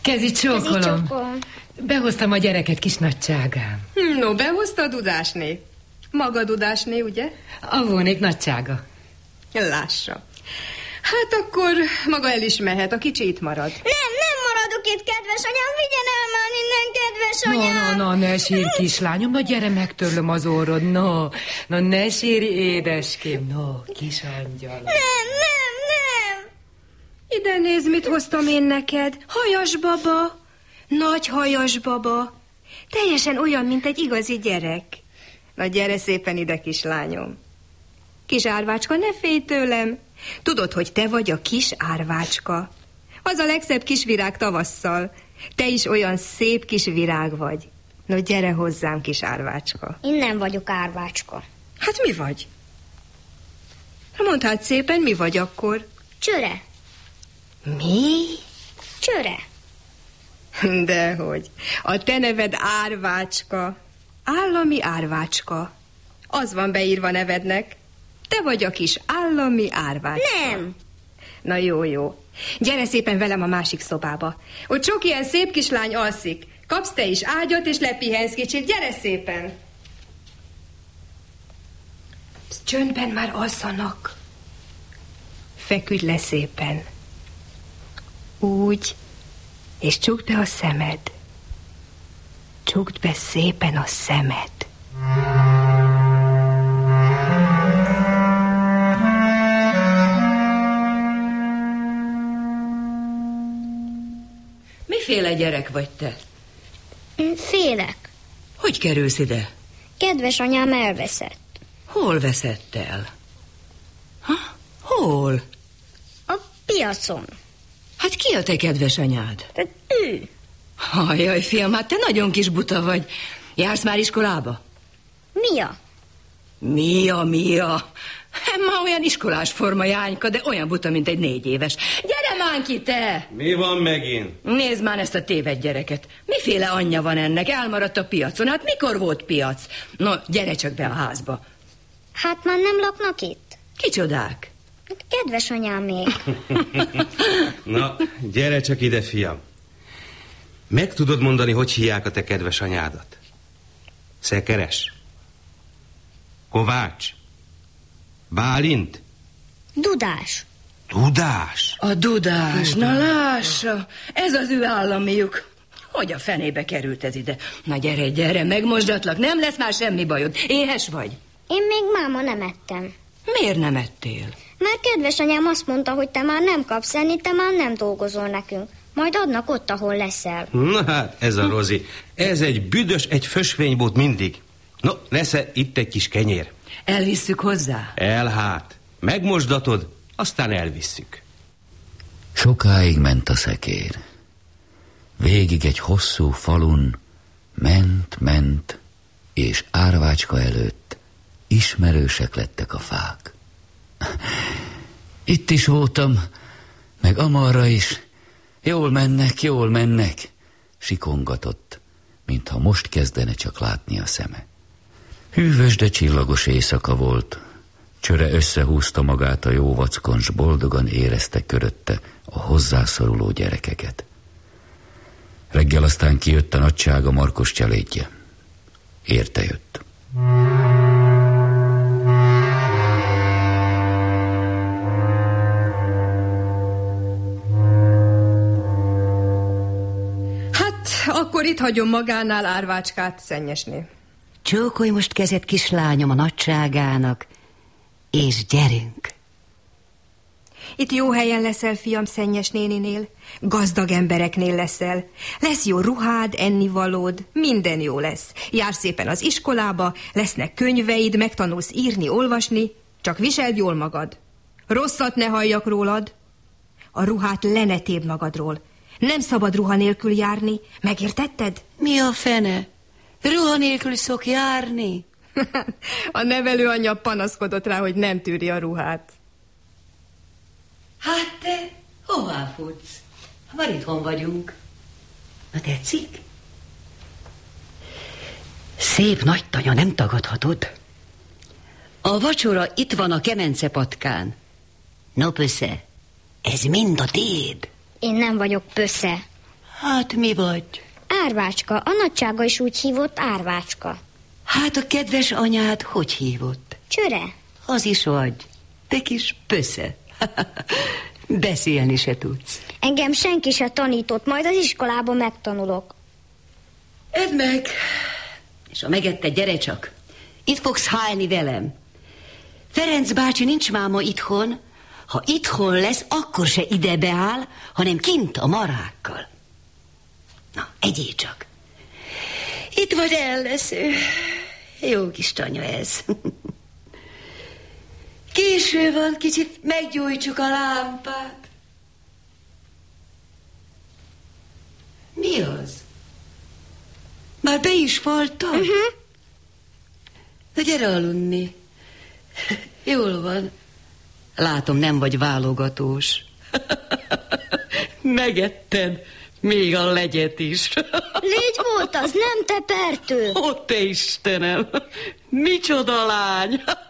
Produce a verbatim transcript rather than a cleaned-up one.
Kezi csókolom. Kezi csókolom. Behoztam a gyereket, kis nagyságám. No, behozta a Dudásné. Maga Dudásné, ugye? Avónék nagysága. Lássa. Hát akkor maga el is mehet, a kicsi itt marad. Nem, nem maradok itt, kedves anyám, vigyen el már innen, kedves anyám. No, no, no, ne sírj, kislányom, na gyere, megtörlöm az orrod, no. No, ne sírj, édeském, no, kis angyal. Nem, nem, nem. Ide nézd, mit hoztam én neked. Hajas baba, nagy hajas baba. Teljesen olyan, mint egy igazi gyerek. Na gyere szépen ide, kislányom. Kis árvácska, ne félj tőlem. Tudod, hogy te vagy a kis árvácska. Az a legszebb kis virág tavasszal. Te is olyan szép kis virág vagy. No, gyere hozzám, kis árvácska. Én nem vagyok árvácska. Hát mi vagy? Mondd hát szépen, mi vagy akkor? Csöre. Mi? Csöre. Dehogy. A te neved Árvácska. Állami Árvácska. Az van beírva nevednek. Te vagy a kis állami Árvácska. Nem. Na jó, jó. Gyere szépen velem a másik szobába. Ott sok ilyen szép kislány alszik. Kapsz te is ágyat, és lepihensz kicsit. Gyere szépen. Psz, csöndben már alszanak. Feküdj le szépen. Úgy, és csukd be a szemed. Csukd be szépen a szemed. Miféle gyerek vagy te? Félek. Hogy kerülsz ide? Kedves anyám elveszett. Hol veszett el? Ha? Hol? A piacon. Hát ki a te kedves anyád? Tehát ő. Ajaj, fiam, hát te nagyon kis buta vagy. Jársz már iskolába? Mia. Mia, Mia. Ma olyan iskolás forma, Jányka, de olyan buta, mint egy négy éves. Gyere már ki, te! Mi van megint? Nézd már ezt a téved gyereket. Miféle anyja van ennek? Elmaradt a piacon. Hát mikor volt piac? No, gyere csak be a házba. Hát már nem laknak itt? Kicsodák? Hát kedves anyám még. Na, gyere csak ide, fiam. Meg tudod mondani, hogy hívják a te kedves anyádat? Szekeres? Kovács? Bálint? Dudás. Dudás? A Dudás, na lássa, ez az ő államiuk. Hogy a fenébe került ez ide? Na gyere, gyere, megmosdatlak, nem lesz már semmi bajod. Éhes vagy? Én még máma nem ettem. Miért nem ettél? Mert kedves anyám azt mondta, hogy te már nem kapsz enni, te már nem dolgozol nekünk. Majd adnak ott, ahol leszel. Na hát, ez a Rozi. Ez egy büdös, egy fösvénybót mindig. No, lesz-e itt egy kis kenyér? Elvisszük hozzá? El hát. Megmosdatod, aztán elvisszük. Sokáig ment a szekér. Végig egy hosszú falun ment, ment, és Árvácska előtt ismerősek lettek a fák. Itt is voltam, meg amarra is. Jól mennek, jól mennek, sikongatott, mintha most kezdene csak látni a szeme. Hűvös, de csillagos éjszaka volt. Csöre összehúzta magát a jó vackon, s boldogan érezte körötte a hozzászoruló gyerekeket. Reggel aztán kijött a nagysága Markos cselédje. Érte jött. Hát, akkor itt hagyom magánál Árvácskát, Szennyesné. Csókolj most kezed, kislányom, a nagyságának, és gyerünk. Itt jó helyen leszel, fiam, Szennyes néninél. Gazdag embereknél leszel. Lesz jó ruhád, ennivalód, minden jó lesz. Jársz szépen az iskolába, lesznek könyveid, megtanulsz írni, olvasni, csak viseld jól magad. Rosszat ne halljak rólad. A ruhát le ne tépd magadról. Nem szabad ruha nélkül járni, megértetted? Mi a fene? Ruha nélkül szok járni? A nevelőanyja panaszkodott rá, hogy nem tűri a ruhát. Hát te hová futsz? Már itthon vagyunk. Na tetszik? Szép nagy tanya, nem tagadhatod. A vacsora itt van a kemencepatkán. No, pösze, ez mind a tiéd. Én nem vagyok pösze. Hát mi vagy? Árvácska, a nagysága is úgy hívott Árvácska. Hát a kedves anyád hogy hívott? Csöre. Az is vagy. Te kis pösze. Beszélni se tudsz. Engem senki se tanított, majd az iskolában megtanulok. Edd meg! És ha megetted, gyere csak. Itt fogsz hálni velem. Ferenc bácsi nincs máma itthon. Ha itthon lesz, akkor se ide beáll, hanem kint a marákkal. Na, egyél csak. Itt vagy, el lesz ő. Jó kis tanya ez. Késő van, kicsit meggyújtsuk a lámpát. Mi az? Már be is faltam? Uh-huh. Na gyere aludni. Jól van. Látom, nem vagy válogatós. Megetted még a legyet is. Légy volt az, nem tepertő. Ó, te Istenem! Micsoda lány!